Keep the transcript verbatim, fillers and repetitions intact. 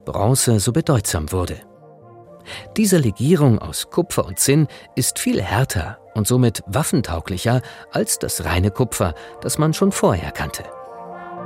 Bronze so bedeutsam wurde. Diese Legierung aus Kupfer und Zinn ist viel härter und somit waffentauglicher als das reine Kupfer, das man schon vorher kannte.